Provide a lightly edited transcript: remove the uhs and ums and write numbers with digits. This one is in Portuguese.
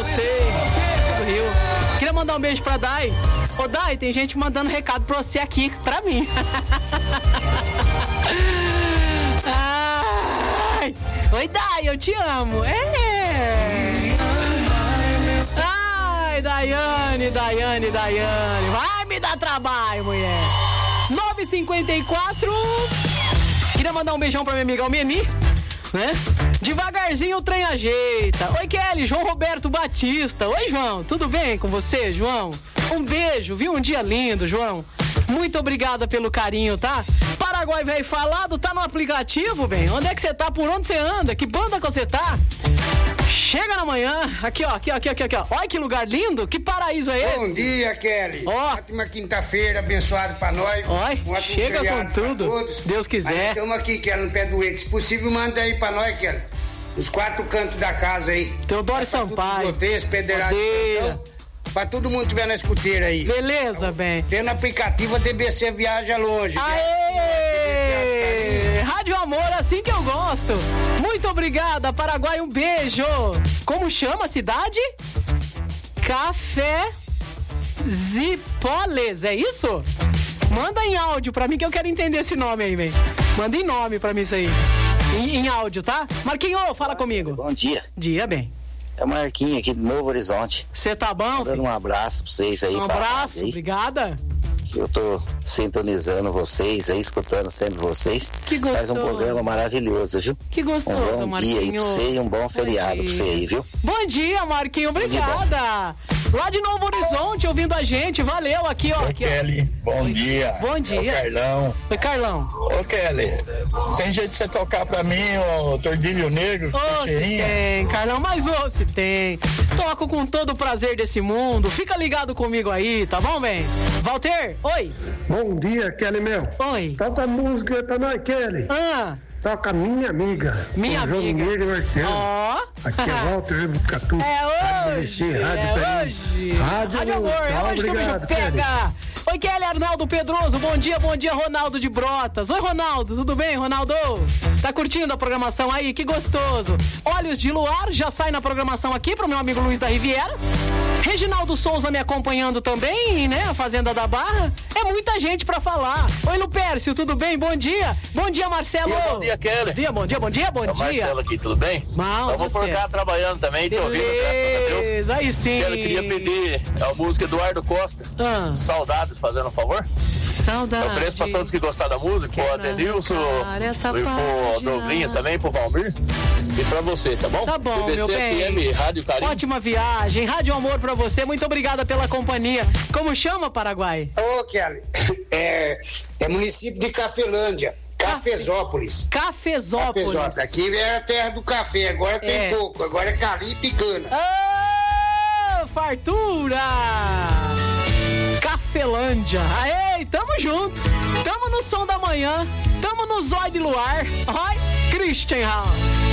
eu sei do Rio. Queria mandar um beijo pra Dai. Ô Dai, tem gente mandando recado pra você aqui, pra mim. Ai. Oi Dai, eu te amo. Ai, Daiane. Vai me dar trabalho, mulher. 9h54. Queria mandar um beijão pra minha amiga Almeni, né? Devagarzinho o trem ajeita. Oi, Kelly, João Roberto Batista. Oi, João, tudo bem com você, João? Um beijo, viu? Um dia lindo, João. Muito obrigada pelo carinho, tá? Paraguai Velho Falado, tá no aplicativo, bem? Onde é que você tá? Por onde você anda? Que banda que você tá? Chega na manhã, aqui ó. Olha que lugar lindo, que paraíso é esse? Bom dia, Kelly. Ótima quinta-feira, abençoado pra nós. Olha, chega com tudo, Deus quiser. Estamos aqui, Kelly, no pé do Ex. Se possível, manda aí pra nós, Kelly. Os 4 cantos da casa aí. Teodoro Sampaio. Vocês, Pederados. Pra todo mundo que tiver na escuteira aí. Beleza, bem. Tem no aplicativo a DBC Viaja Longe. Aê! Rádio Amor, assim que eu gosto. Muito obrigada, Paraguai, um beijo. Como chama a cidade? Café Zipoles, é isso? Manda em áudio pra mim que eu quero entender esse nome aí, velho. Manda em nome pra mim isso aí. Em áudio, tá? Marquinho, fala comigo. Bom dia. Dia, bem. É o Marquinho aqui do Novo Horizonte. Você tá bom? Dando um abraço pra vocês aí. Um abraço, obrigada. Eu tô sintonizando vocês aí, escutando sempre vocês. Que gostoso. Faz um programa maravilhoso, viu? Que gostoso, um bom Marquinho. dia aí pra você e um bom feriado pra você aí, viu? Bom dia, Marquinho, obrigada. Lá de Novo Horizonte, ouvindo a gente, valeu aqui, ó. Oi, Kelly, bom dia. Bom dia. É o Carlão. Oi, Carlão. Ô, Kelly, tem jeito de você tocar pra mim o Tordilho Negro? Se tem, Carlão, mas se tem. Toco com todo o prazer desse mundo. Fica ligado comigo aí, tá bom, bem? Walter, oi. Bom dia, Kelly, meu. Oi. Toca a música pra nós, Kelly. Toca Minha Amiga. Minha Amiga. João Mineiro e Marcelo. Aqui é Walter Bucatu. É hoje. Rádio Amor, é hoje que o bicho pega. Oi, Kelly, Arnaldo Pedroso, bom dia, Ronaldo de Brotas. Oi, Ronaldo, tudo bem, Ronaldo? Tá curtindo a programação aí? Que gostoso. Olhos de Luar, já sai na programação aqui pro meu amigo Luiz da Riviera. Reginaldo Souza me acompanhando também, né? A Fazenda da Barra. É muita gente pra falar. Oi, Lupércio, tudo bem? Bom dia. Bom dia, Marcelo. Bom dia, Kelly. Bom dia. É o Marcelo aqui, tudo bem? Vamos por cá trabalhando também, tô ouvindo, graças a Deus. Aí sim. Kelly, queria pedir a música Eduardo Costa. Saudades, fazendo um favor. Saudades. Eu ofereço pra todos que gostaram da música, pro Adenilson, pro Douglinhas também, pro Valmir e pra você, tá bom? Tá bom, BBC meu bem. FM, Rádio Carinho. Ótima viagem, Rádio Amor pra você, muito obrigada pela companhia. Como chama, Paraguai? Ô, Kelly, é município de Cafelândia. Cafezópolis. Aqui é a terra do café, agora tem pouco, agora é calipe e cana. Fartura! Cafelândia. Aê, tamo junto. Tamo no som da manhã. Tamo no zóio de luar. Oi, Christian Hall.